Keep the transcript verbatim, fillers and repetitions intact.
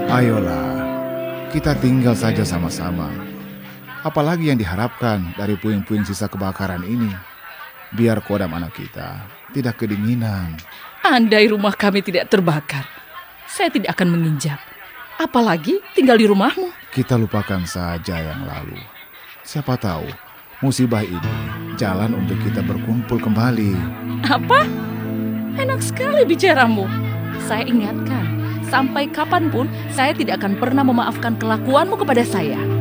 Ayolah, kita tinggal saja sama-sama. Apalagi yang diharapkan dari puing-puing sisa kebakaran ini? Biar kodam anak kita tidak kedinginan. Andai rumah kami tidak terbakar, saya tidak akan menginjak. Apalagi tinggal di rumahmu. Kita lupakan saja yang lalu. Siapa tahu musibah ini jalan untuk kita berkumpul kembali. Apa? Enak sekali bicaramu. Saya ingatkan, sampai kapanpun saya tidak akan pernah memaafkan kelakuanmu kepada saya.